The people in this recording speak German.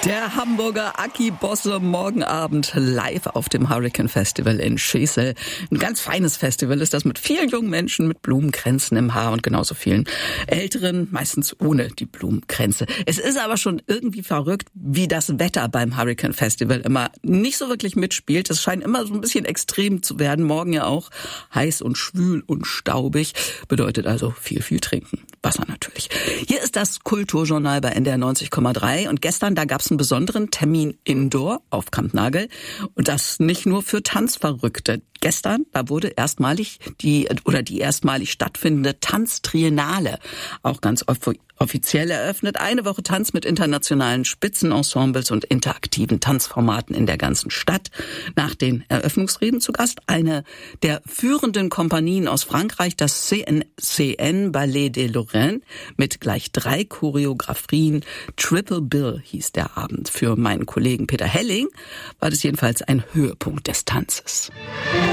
Der Hamburger Aki Bosse morgen Abend live auf dem Hurricane Festival in Schesel. Ein ganz feines Festival ist das mit vielen jungen Menschen mit Blumenkränzen im Haar und genauso vielen Älteren, meistens ohne die Blumenkränze. Es ist aber schon irgendwie verrückt, wie das Wetter beim Hurricane Festival immer nicht so wirklich mitspielt. Es scheint immer so ein bisschen extrem zu werden. Morgen ja auch heiß und schwül und staubig. Bedeutet also viel trinken. Wasser natürlich. Hier ist das Kulturjournal bei NDR 90,3 und gestern, da gab's einen besonderen Termin Indoor auf Kampnagel und das nicht nur für Tanzverrückte. Gestern, da wurde erstmalig die erstmalig stattfindende Tanztriennale auch ganz offiziell eröffnet. Eine Woche Tanz mit internationalen Spitzenensembles und interaktiven Tanzformaten in der ganzen Stadt. Nach den Eröffnungsreden zu Gast eine der führenden Kompanien aus Frankreich, das CNCN Ballet de Lorraine, mit gleich 3 Choreografien. Triple Bill hieß der Abend. Für meinen Kollegen Peter Helling war das jedenfalls ein Höhepunkt des Tanzes.